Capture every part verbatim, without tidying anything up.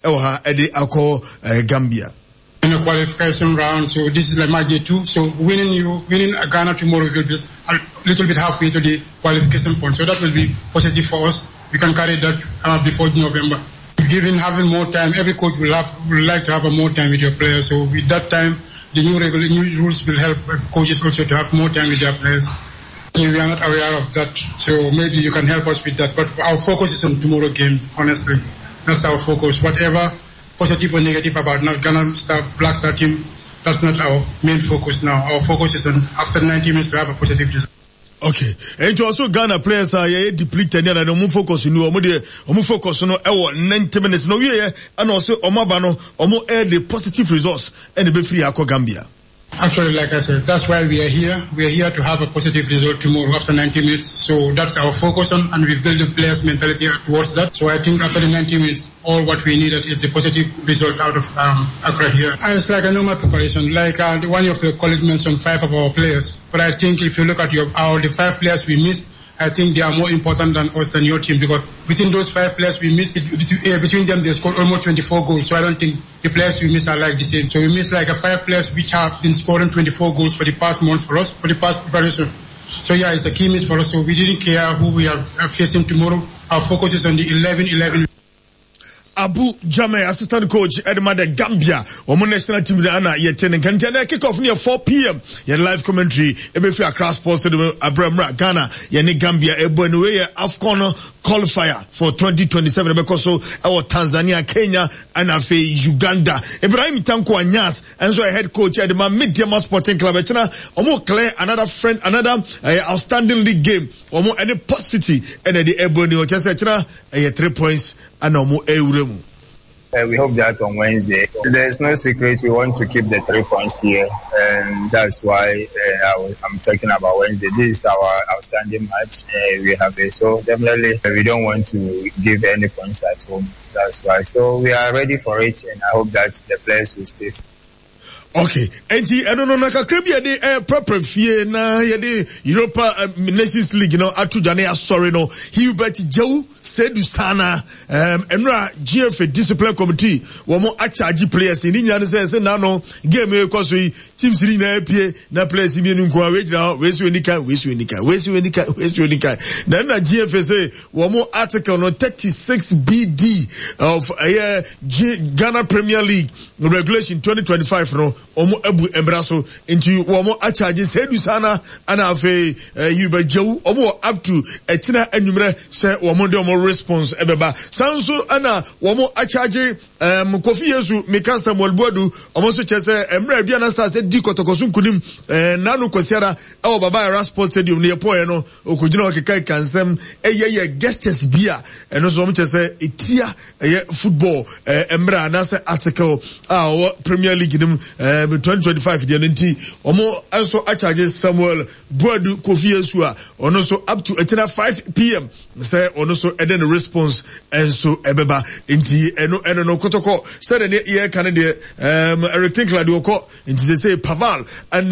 ewa ede akọ Gambia. In the qualification round, so this is like my day two. So winning you, winning Ghana tomorrow will be a little bit halfway to the qualification point. So that will be positive for us. We can carry that uh, before November. Given having more time, every coach will have will like to have a more time with your players. So with that time, the new regular new rules will help coaches also to have more time with their players. So we are not aware of that. So maybe you can help us with that. But our focus is on tomorrow game. Honestly, that's our focus. Whatever positive or negative about not Ghana Star, Black Star team, that's not our main focus now. Our focus is on after ninety minutes to have a positive result. Okay. And also Ghana players are yeah, depleted and omo focus no omo de omo focus no e ninety minutes no we and also omo ba no omo air the positive results and be free akọ Gambia. Actually, like I said, that's why we are here. We are here to have a positive result tomorrow after ninety minutes. So that's our focus on, and we build the players' mentality towards that. So I think after the ninety minutes, all what we needed is a positive result out of um, Accra here. And it's like a normal preparation. Like uh, one of your colleagues mentioned five of our players. But I think if you look at your our the five players we missed, I think they are more important than us, than your team, because within those five players we missed, between them they scored almost twenty-four goals. So I don't think the players we miss are like the same. So we miss like a five players which have been scoring twenty-four goals for the past month for us, for the past preparation. So yeah, it's a key miss for us. So we didn't care who we are facing tomorrow. Our focus is on the eleven eleven. Abu Jame, assistant coach, Edma de Gambia, Omo national team de Anna, Yeten, can tell kick off near four p.m. Your live commentary, Ebefi across posted Abraham Ghana, Yene Gambia, Ebonwe, AFCON qualifier for twenty twenty-seven, because so our Tanzania, Kenya, and Afe Uganda. Ibrahim Tanko Anyas, and so a head coach Edma Midyama Sporting Club, Omo Claire, another friend, another uh, outstanding league game, Omo any positivity, and the Ebony, or just a three points, and Omo Euro. Uh, we hope that on Wednesday. There's no secret. We want to keep the three points here, and that's why uh, I was, I'm talking about Wednesday. This is our outstanding match. Uh, we have it, so definitely uh, we don't want to give any points at home. That's why. So we are ready for it, and I hope that the players will stay. Okay, and I don't know, Nakakrebia de eh proper fear na yede Europa uh, Nations League, you know, atu jane sorry no. Hubert Joe Sedu Sana um Enra G F A discipline committee womo acharge players ni nyane say say na no game e ko so team three na apie na players bi enu nko we jira we so nika we so nika we so nika we so nika na na G F A say womo article no thirty-six B D of uh, Ghana Premier League regulation twenty twenty-five no omo abu embraso into womo acharge Sedu Sana ana afi Hubert Joe omo up to etina anwumre say womo de omo response ebeba sanso ana womo acharge um Kofi Yesu Mika Samuel Boadu omo so chese emre aduana sa se di kotokoso nkunim eh nanu kwasiara e wo baba Era Sports Stadium ne epoe no okugina okeka kansem eyeye gestures bia eno so omo chese etia eye football eh emre anase article ah Premier League nim eh twenty twenty-five de nti omo also acharge Samuel Boadu Kofi Yesu a ono so up to etina five p.m. say ono so eden response and so ebeba inti eno eno no kotoko said ne ye kan de um Eric Tinkler de oko inti say Paval and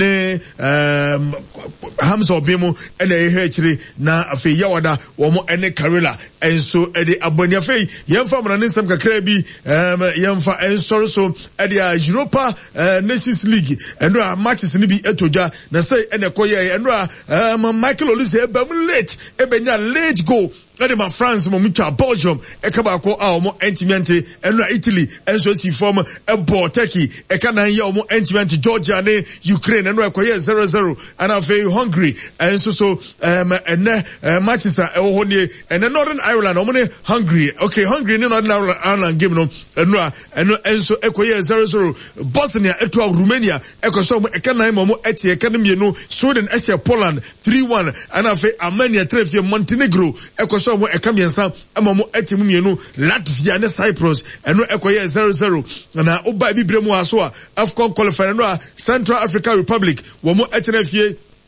um Hamza Obemo and e hechiri na afi yawada womo ene Karela and so ede aboni afi yemfa mna nsem kakra bi um yemfa ensoro so ede Europa uh, Nations League eno a matches ni bi etoja na say ene koye eno a um, Michael Olise ebam late ebenya late goal Ede ma France mo mucha Belgium e kaba ko a omo entimente eno Italy enso si form e bo Turkey e kana ye omo entimente Georgia ne Ukraine eno ekoye zero zero and afei Hungary enso so um ene uh, matches a ho ne ene Northern Ireland omo ne Hungary okay Hungary ne Northern Ireland game no eno eno enso ekoye zero zero Bosnia eto Romania ekoso omo e kana mo eti e kana mienu Sweden e share Poland three one and afei Armenia three Montenegro ekoso so mo ekamiensa amamo etimu mienu Latvia ne Cyprus eno ekoye zero zero na oba bibremu aso a AFCON qualifier no a Central African Republic wo mo etenafie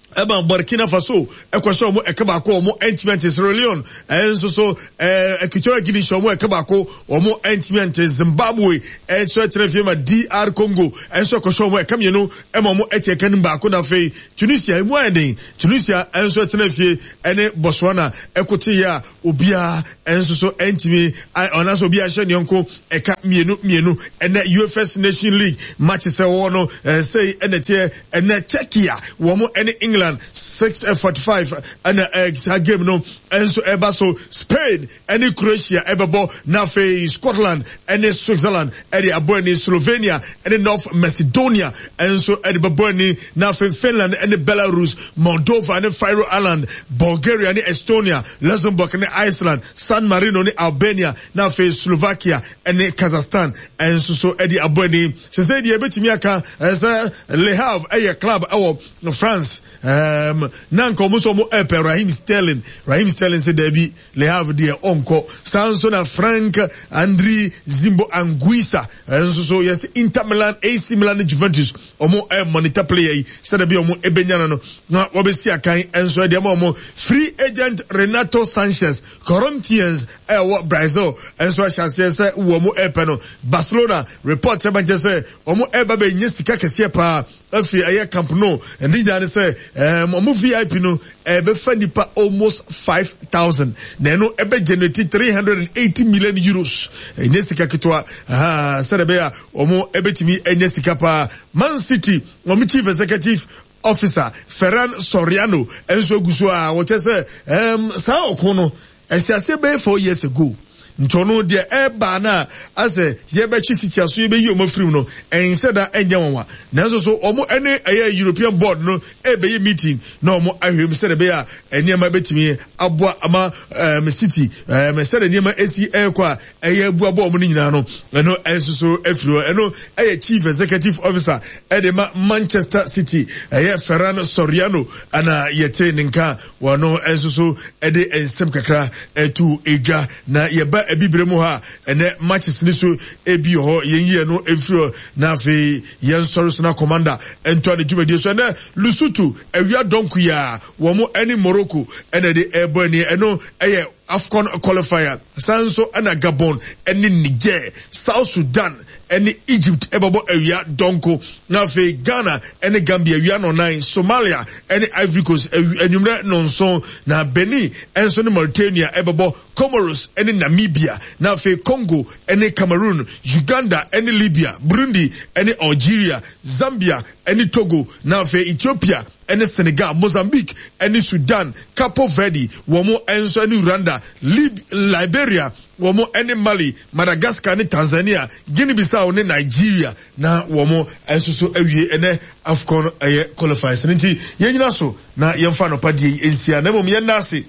Eba Burkina Faso ekosho mo ekabako omo entiment Sierra Leone enso so eh Equatorial Guinea shomo ekabako omo entiment Zimbabwe enso etrefie ma D R Congo enso ekosho mo ekamyeno ema mo etiekan baako na fei Tunisia emu enden Tunisia enso etrefie ene Botswana ekote ya obia enso so entimi onaso obia hye nyonko eka mienu mienu ene U F S Nation League match se wono say ene tie ene Czechia wo mo ene England six forty-five and uh, game no and so eba so Spain and Croatia ebabo na fe Scotland and Switzerland and aboni Slovenia and North Macedonia and so and baboni na fe Finland and Belarus, Moldova and Faroe Island, Bulgaria and Estonia, Luxembourg and Iceland, San Marino and Albania, na fe Slovakia and Kazakhstan and so so edi aboni se say di ebetimi aka as Le Havre a club our France. Um, nanko muso mo epe Raheem Sterling. Raheem Sterling said there be Le Havre dear onko. Sanso na Frank Andri Zimbo Anguissa. And so so yes Inter Milan, A C Milan, Juventus. Omo e monitor player. Said there be omo ebenyana no. Na wabesi akai. And so there mo free agent Renato Sanchez. Corinthians e wa Brazil. And so I shall say say uomo epe no. Barcelona report se banje se omo eba be nyesika kese pa. Afi aye Camp Nou and then say um omo V I P no e be fa nipa almost five thousand na no e be generate three hundred eighty million euros enye sika kitwa ah serebe ya omo e betimi enye sika pa. Man City omo chief executive officer Ferran Soriano enso guso a wo chese um sa okono esiase be four years ago ntono de eba na ase ye be twisitia so ye be yi omafrim no ense da enya wonwa nanso so omo ene eye European board no e be ye meeting na omo ahwem se de be a eniema betimi aboa ama um, city um, se de eniema esi ekwa eye abua bo omo nyina no eno enso so afiro eno eye chief executive officer e de ma Manchester City eye Ferran Soriano ana yete ninka wono enso so e de ensem kakra etu edwa na ye ba ebibremu ha ene matches ni so ebi ho yenye no efiro na fe yen sorry na commander ento de jumadi so na Lesotho awia donku ya wo mo eni Morocco ene de ebo ni eno eye AFCON qualifier sanso ana Gabon eni Niger South Sudan eni Egypt ebabo awia donko na fe Ghana eni Gambia awia no nine Somalia eni Ivory Coast enumre nonson na Benin enso ni Mauritania ebabo Comoros eni Namibia na fe Congo eni Cameroon Uganda eni Libya Burundi eni Algeria Zambia eni Togo na fe Ethiopia eni Senegal Mozambique eni Sudan Cape Verde womo enso eni Rwanda Lib Liberia womo eni Mali Madagascar ni Tanzania Guinea Bissau ni Nigeria na womo enso so awie ene AFCON aye qualifiers nti yenyina so na yemfa no padie ensia na mom yenase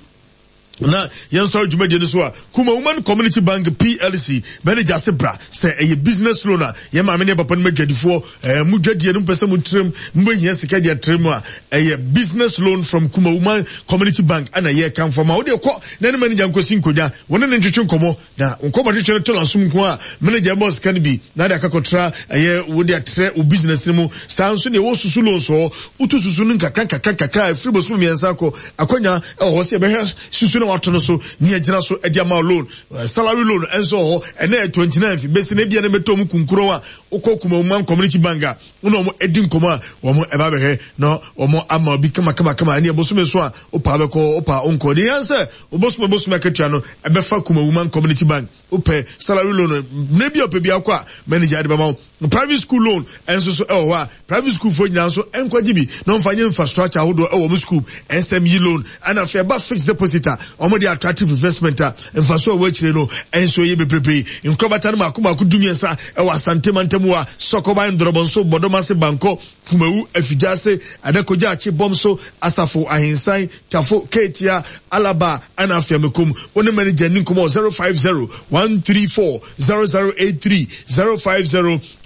na yenso dwumade no so a Kuma Women Community Bank P L C manager sebra say a business loan a ye ma me ne papa no madwadifo eh mudwadie no pese mutrem mbehia sika dia trem a a business loan from Kuma Women Community Bank ana ye kan for ma wo de ko na ne manager nkosi nkodwa wona ne ntwetwe nkomo na nkomo de twetwe to lansum nko a manager boss kan bi na de akakotra ye wo de atre o business ni mu sanso ne wo susu loan so utususu no nkakra nkakra nkakra free boss mu miensa ko akonya e ho se be susu watono so ni agina so edi ama loan uh, salary loan enso ho ene twenty-nine besi na bia na metom kunkuro a okokuma Women Community Bank a uno mo edi nkoma wo mo eba behe no wo mo ama bi kama kama kama ni bosume so a opa beko opa onko de yanse obosume bosume ketua no ebefa Kuma Women Community Bank ope salary loan na bia ope bia kwa manager de bama private school loan enso so e ho private school fo nyina so enkwaji bi no mfanye infrastructure hodo e wo mo school S M E loan ana fe ba fixed deposit omo de attractive investment a mfaso wa chire no enso ye bebrebe nkobata no makoma akudumiensa e wa santemantemu a sokoban drobonso bodomase banko Kumawu afidase adakoja achi bomso asafo ahinsan tafo ketia alaba ana afiamekum one manager ninkomo zero five zero one three four zero zero eight three zero five zero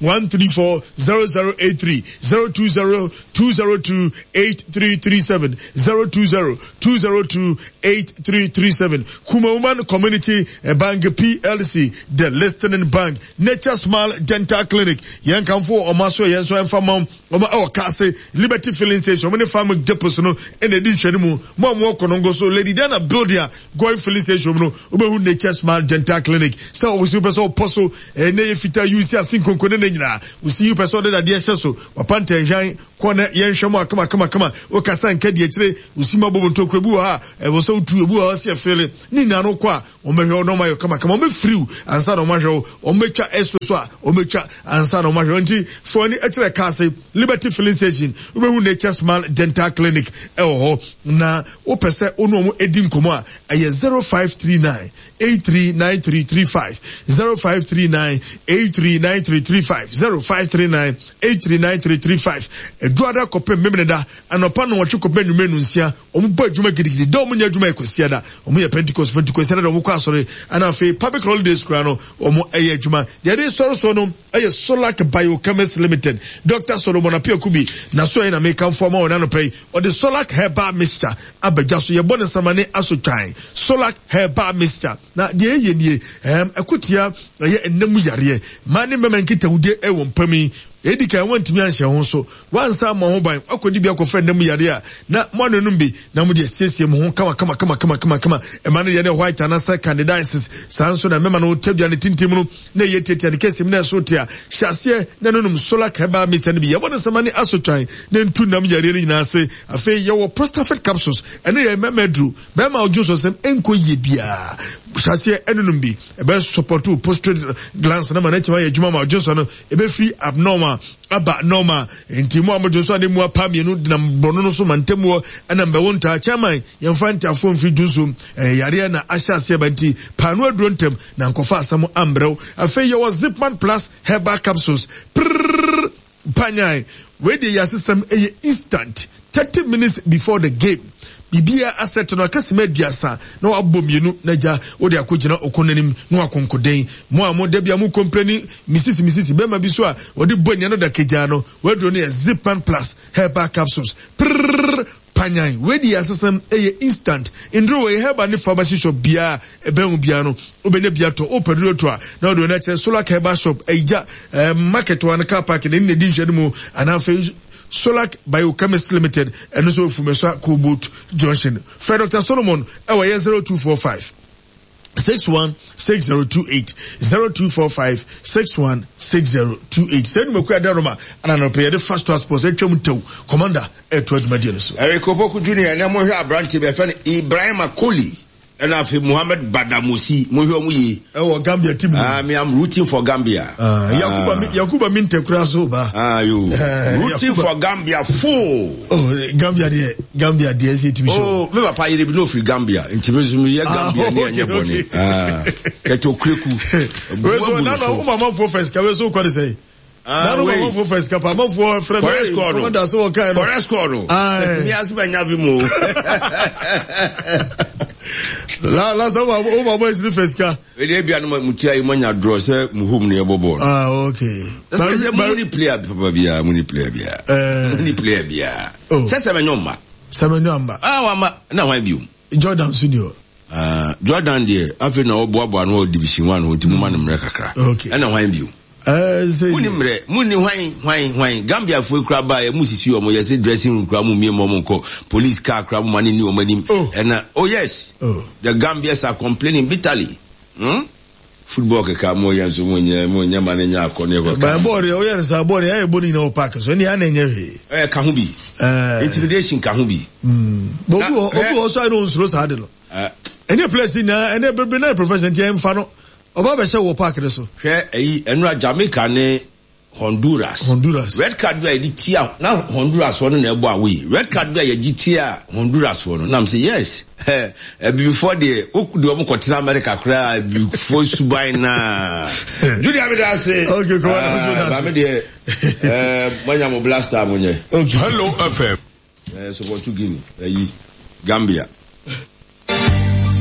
one three four zero zero eight three zero two zero two zero two eight three three seven zero two zero two zero two eight three three seven. Kumaman Community Bank P L C, the listening bank. Nature Smile Dental Clinic. Yankamfo Omaso Yanso and Famam Oma Awakase Liberty Filling Station. Many family deposit no and edition mu mo mo konongo so Lady Dana build here going filling station no obehu Nature Smile Dental Clinic. So we see person apostle and na fita use asin konkone na nyina. We see you person that dey so wapanta jan kona yenhwemo akama kama kama okasa nka de akire usima bobo ntokrebu ha e wo so tu ebu ha se fele ni na no kwa o mehwe no mayo kama kama o me free ansa no mahwe o mecha extra so a o mecha ansa no mahwe nti for ni akire kase Liberty Filling Station obehu Nature Smile Dental Clinic e ho na o pese onu omo edi nkomo a eye zero five three nine eight three nine three three five zero five three nine eight three nine three three five zero five three nine eight three nine three three five eduada kope memneda anopa no wotwe kope numenu nsia omo ba adwuma gidigidi da omo nya adwuma ekosia da omo ye Pentecost Pentecost da omo kwa asore ana afi public holidays kura no omo eye adwuma de dey soro so no eye Solac Biochemist Limited Doctor Solomon Apiakubi na so na make am form on no pay or the Solac Herbal Mixture abaja so ye bone samane asotwan Solac Herbal Mixture na de ye nie em akutia ye enam yare mane memenkita wude e wo mpami edi kan wantimi anhye ho so wansa ma ho ban akodi bia ko friend mu yare a na mo anonum bi na mo de siesie mo ho kama kama kama kama kama kama e ma no ye ne white anasa candidiasis sanso na mema no tadua ne tintim no na ye tetia ne kesim na so tia hyase na nonum Solac Herbal Mixture bi ye wona samane asotwan na ntu nam yare ni nyina se afi ye wo Prostafet capsules ene ye memedru be ma ojo so sem enko ye bia hyase enonum bi e be support prostate glands na ma na chima ye djuma ma ojo so no e be free abnormal aba normal enti mo amojo so ade mu apamie no na bono no so mantemu ana mbe wonta chairman yemfanta afo mfi dusum yare na ahyase banti panu aduro ntem na nkofa asamo ambrew afei ye was Zipman Plus Herbal Capsules Prrr, panyai we dey your system e instant thirty minutes before the game bibia asset no akasema duasa na wabomienu naja odi akogina okonanim no akonkoden mo amo da bia mo complain misisi misisi bema bi so a odi bonya no da keja no wedro ne Zipman Plus Herbal Capsules Prrr, panyai we di asesem eye instant indro we herba ne pharmacy shop bia ebenu bia no obene bia to opedo to a na odo na che Solac Herbal Shop eja market one car park ne ne di hwede mu anafe Solac Biochemist Limited and also Fumesa Kobut Junction. Fred Doctor Solomon, our zero two four five six one six zero two eight zero two four five six one six zero two eight. Send me kwa daroma and an pay the first transport echo commander at Twelve Madianos. Eric Opoku Junior and I'm here branch be friend Ibrahim Akoli. And after Muhammad Badamusi, Muhimuyi, oh, Gambia team. I mean, I'm rooting for Gambia. Ah, Yakuba, Yakuba Minte Krasoba. Ah, you rooting for Gambia full. Oh, Gambia, Gambia, D S A. Oh, maybe I pay no free Gambia. Intimism, yeah, Gambia, near Yaboni. Ah, Keto Kriku. Where's one of my mom for first? Can we so quite say? Ah, no, my for first cup. I'm for friend. That's all kind of Correscoro. Ah, yes, when you La la sa wa o ba boys ni first car. We dey bia no mutia you manya draw say muhum na ebobo. Ah, okay. That's say money player papa bia, money player bia. Eh, money player bia. Say se menyoma. Se menyoma. Ah, wa ma na wan biu. Jordan Studio. Ah, Jordan there, afi na obo abo no division one ho timu man mre kakra. Okay. Na wan biu. Eh, say muni mre, muni hwan hwan hwan Gambia fo kura ba e musisi o mo yesi dressing room kura mu mie mo mo ko police car kura mu mani ni o mani. And oh yes. Oh. The Gambians are complaining bitterly. Hmm? Football ke ka mo yanzo mo nya mo nya mane nya akone ko. Ba bori o yer sa bori e boni na o park so ni ana nya hwe. Eh ka ho bi. Eh intimidation ka ho bi. Hmm. Bo bu obu o so I don't slow sa de no. Eh any place na any be na profession ti em fa no. Oba be she wo park de so. Hwe eyi enu Jamaica ne Honduras. Honduras. Red card where the tia now Honduras one na ebo away. Red card where you tia Honduras one. Now I'm say yes. Eh before the the omo continent America cry before Subai na. Julia me da say. Okay, go on. Ba me dey eh manya mo blaster mo nye. Okay. Hello F M. Eh so what to Guinea. Eh Gambia.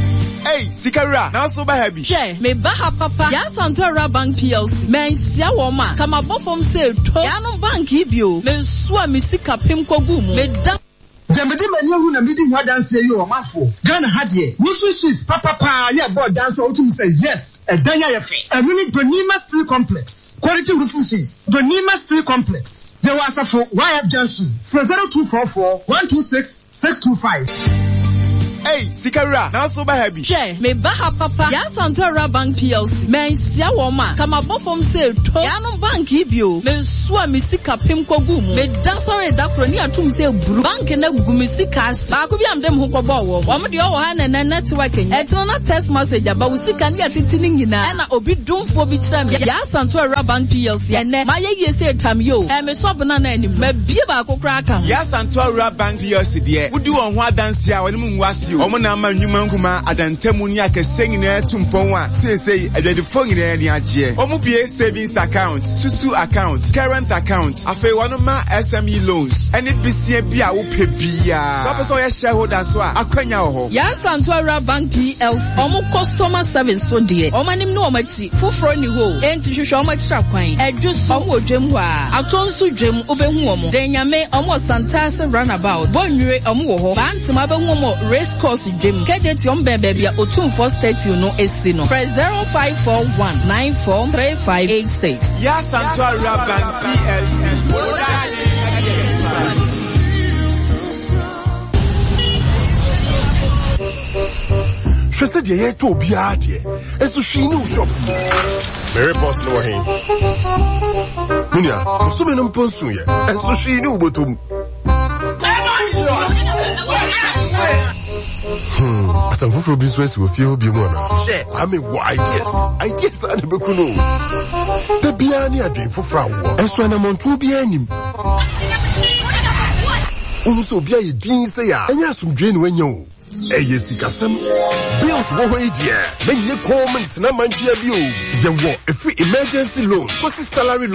Hey, Sikara, now so by happy. Che, me baha papa. Ya Santora Bank P L C. Men sia woma. Kama bofom se to. Ya no bank ibio. Me sua mi sika pim kogumu. Me da. Jamedi manya hu na midi ho dance yi o mafo. Ghana hadie. Wusu shit papa pa ya board dance o tum say yes. E dan ya ye fe. Enu ni Donima Street Complex. Quality roofing sheets. Donima Street Complex. There was a for Y F Junction. For zero two four four one two six six two five. Hey, Sikara, now so by happy. Che, me baha papa. Ya Santora Bank P L C. Men sia woma. Kama bofom se to. Ya no bank ibio. Me sua mi sika pim kogumu. Me da sorry da kroni atum se buru. Bank na gumi sika as. Ba ko bi am dem ho kobo wo. Wo me de o ha na na network nyi. E tino na text message aba wo sika ne atitini nyina. E na obi dumfo bi kira me. Ya Santora Bank P L C. Ene ma ye ye se tam yo. E me so bana na anim. Me bie ba akokra aka. Ya Santora Bank P L C de. Wudi won ho adanse a woni mu nwase. Omo na ma nyuma nkuma adantemu ni akese nyina tumpon a sesei adwadifo nyina ni agye. Omo bie savings account, susu account, current account, afei wano ma S M E loans. Ene bisie bia wo pe bia. So person ye shareholder so a akwanya ho. Ya Santora Bank P L C. Omo customer service so de. Omo nim no omachi. Fufro ni ho. Enti hwehwe omachi akwan. Edwus omo odwem ho a. Atonso dwem obehu omo. Denyame omo Santase runabout. Bonwire omo wo ho. Bantima behu omo race course Jim Kedeti on baby o two four thirty no esino. Press zero five four one nine four three five eight six. Ya Santora Bank P L C. She said ye to bia de. Eso hwi ni shop. Me report no hin. Munya, so me no ponsu ye. Eso hwi ni ubotom. Hmm. As I'm going for business with you, be more now. I mean, what ideas? Ideas are never cool. The Biani are doing for Frau. And so I'm on two Bianim. Also, be a dean say, and yes, some drain when you. Eh, yes, you can some bills for idea. Make your comment, na manchia view. The war, a free emergency loan, what's the salary?